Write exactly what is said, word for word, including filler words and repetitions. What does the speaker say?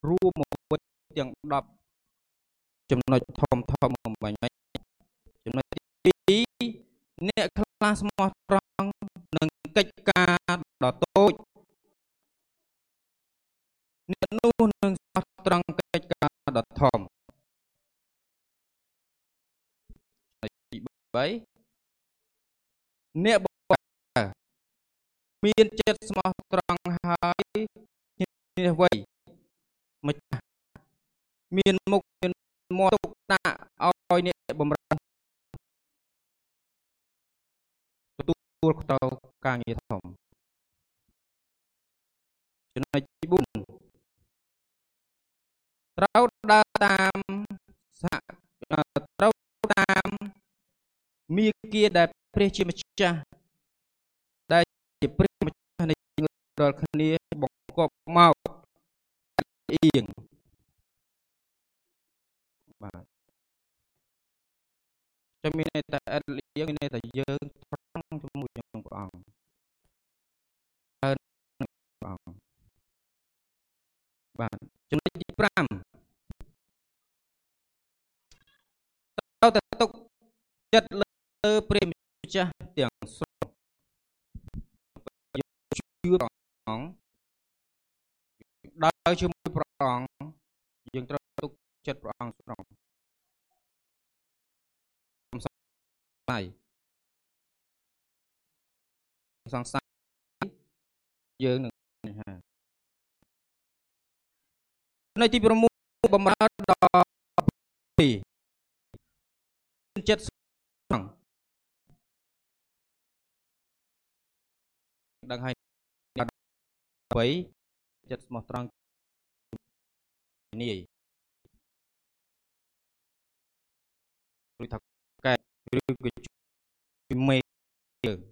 រួមមកវិញទាំងដប់ចំណុចធំធំបំបញ្ញចំណុចទីពីរអ្នកខ្លះស្មោះត្រង់នឹងកិច្ចការដ៏តូចអ្នកនោះនឹងស្មោះត្រង់កិច្ចការដ៏ធំទីបីអ្នកមានចិត្តស្មោះត្រង់ហើយនេះអ្វីម្ចាស់មានមុខមានមាត់ទុកដាក់ឲ្យអ្នកបំរើទទួលទៅការងារធំចំណុចទីបួនត្រូវដើរតាមសហត្រូវតាមមាគ៌ាដែលព្រះជាម្ចាស់ដែលជាព្រះម្ចាស់នៃរាល់គ្នាបង្គាប់មកអៀងបាទចាំមានន័យថាអត់លៀងមានន័យថាយើងត្រង់ជាមួយនឹងព្រះអង្គហើយព្រះអង្គបាទចំណុចទីប្រាំត្រូវតែទុកចិត្តលើព្រះម្ចាស់ទាំងស្រុងជឿព្រះអង្គដើរជាមួយព្រះអង្គយើងត្រូវទុកចិត្តព្រះអង្គស្រុងសង្ស័យសង្ស័យយើងនឹងហានៅទីប្រមូលបំរើដល់ពីចិត្តស្រុងដឹងហើយអ្វីចិត្តស្មោះត្រង់នេះឬថាកែឬក៏មេយើង